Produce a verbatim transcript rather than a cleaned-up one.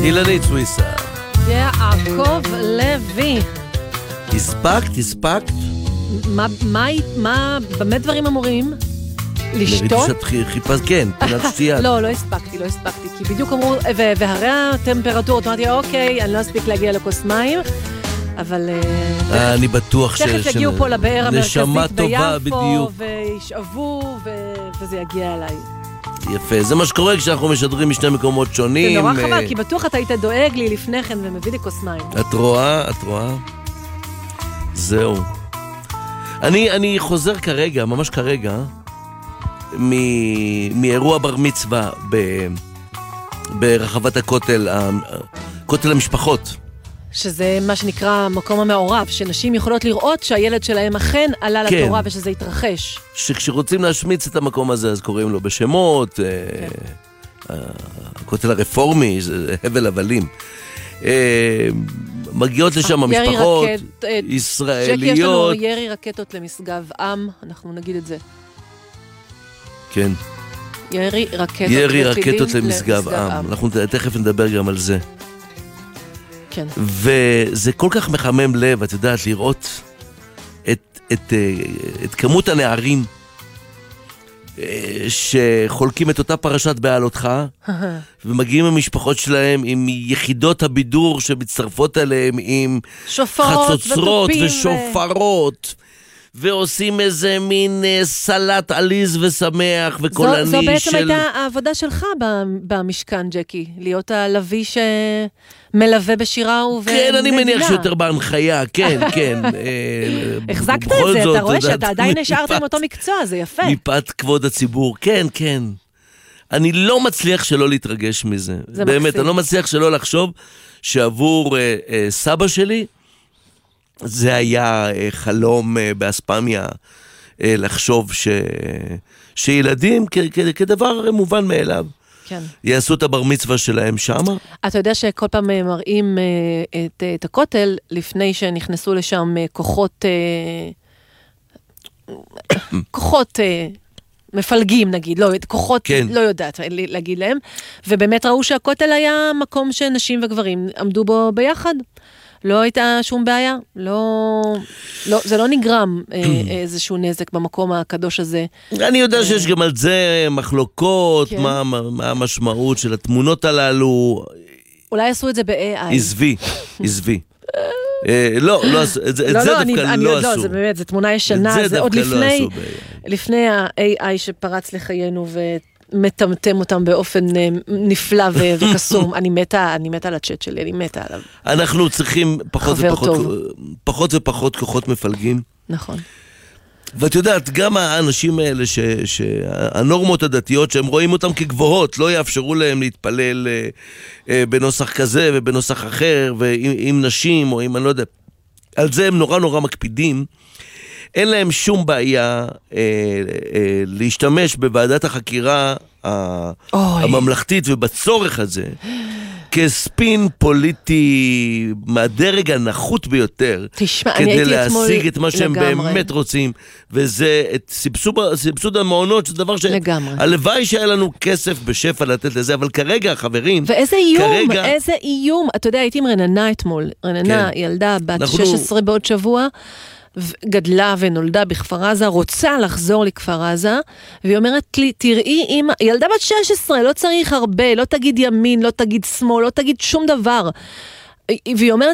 אילנית סוויסה. יעקב לוי. הספקת, הספקת? מה, מה, מה, במה דברים אמורים? לשתות? חיפש, כן, פינת שתייה. לא, לא הספקתי, לא הספקתי, כי בדיוק אמרו, והרי הטמפרטורות, אמרתי, אוקיי, אני לא אספיק להגיע לכוס מים, אבל... אני בטוח ש... תכף יגיעו פה לבאר המרכזית ביפו, וישאבו, וזה יגיע אליי. יפה, זה מה שקורה כשאנחנו משדרים משני מקומות שונים. זה נורא חבל, כי בטוח אתה היית דואג לי לפני כן ומביא לי כוס מים. את רואה, את רואה. זהו. אני, אני חוזר כרגע, ממש כרגע, מ- מאירוע בר מצווה ב- ברחבת הכותל, הכותל המשפחות. שזה מה שנקרא מקום המעורב, שנשים יכולות לראות שהילד שלהם אכן עלה כן. לתורה ושזה יתרחש. שכשרוצים להשמיץ את המקום הזה, אז קוראים לו בשמות, כן. הכותל הרפורמי, זה הבל הבלים. מגיעות לשם משפחות רקט, ישראליות. שקי, יש לנו ירי רקטות למשגב עם, אנחנו נגיד את זה. כן. ירי רקטות, ירי רקטות למשגב עם. עם. אנחנו תכף נדבר גם על זה. כן. וזה כל כך מחמם לב, את יודעת, לראות את, את, את כמות הנערים שחולקים את אותה פרשת בעלותך, ומגיעים המשפחות שלהם עם יחידות הבידור שמצטרפות עליהם, עם חצוצרות ושופרות, ועושים איזה מין סלט עליז ושמח וקולני. זו, זו בעצם של... הייתה העבודה שלך במשכן, ג'קי, להיות הלוי שמלווה בשירה ובנגינה. כן, אני מניח שיותר בהנחיה, כן, כן. החזקת את זה, אתה רואה שאתה עדיין נשארת עם אותו מקצוע, זה יפה. מפאת כבוד הציבור, כן, כן. אני לא מצליח שלא להתרגש מזה. באמת, אני לא מצליח שלא לחשוב שעבור סבא שלי, זה היה חלום באספמיה לחשוב ש... שילדים כ... כ... כדבר מובן מאליו. כן. יעשו את הבר מצווה שלהם שם. אתה יודע שכל פעם מראים את, את הכותל לפני שנכנסו לשם כוחות כוחות מפלגים נגיד, לא, כוחות כן. לא יודעת להגיד להם, ובאמת ראו שהכותל היה מקום שנשים וגברים עמדו בו ביחד. לא הייתה שום בעיה, לא, לא, זה לא נגרם אה, איזשהו נזק במקום הקדוש הזה. אני יודע שיש גם על זה מחלוקות, כן. מה, מה, מה המשמעות של התמונות הללו. אולי עשו את זה ב-איי איי. עזבי, עזבי. לא, לא, את זה דווקא לא עשו. זה באמת, זה תמונה ישנה, זה עוד לפני ה-איי איי שפרץ לחיינו ו... מטמטם אותם באופן נפלא וקסום. אני מתה, אני מתה על הצ'אט שלי, אני מתה עליו. אנחנו צריכים פחות ופחות, פחות ופחות כוחות מפלגים. נכון. ואת יודעת, גם האנשים האלה, שהנורמות הדתיות, שהם רואים אותם כגבוהות, לא יאפשרו להם להתפלל בנוסח כזה ובנוסח אחר, ועם נשים, או עם, אני לא יודע, על זה הם נורא נורא מקפידים. אין להם שום בעיה אה, אה, להשתמש בוועדת החקירה ה- הממלכתית ובצורך הזה כספין פוליטי מהדרג הנחות ביותר, תשמע, כדי להשיג את מה שהם לגמרי. באמת רוצים, וזה את סבסוד, סבסוד המעונות, שזה דבר שהלוואי שהיה לנו כסף בשפע לתת לזה, אבל כרגע, חברים, ואיזה איום, כרגע... איזה איום, אתה יודע, הייתי עם רננה אתמול, רננה כן. ילדה בת אנחנו... שש עשרה בעוד שבוע, גדלה ונולדה בכפר עזה, רוצה לחזור לכפר עזה, והיא אומרת לי, תראי אמא, ילדה בת שש עשרה, לא צריך הרבה, לא תגיד ימין, לא תגיד שמאל, לא תגיד שום דבר. והיא אומרת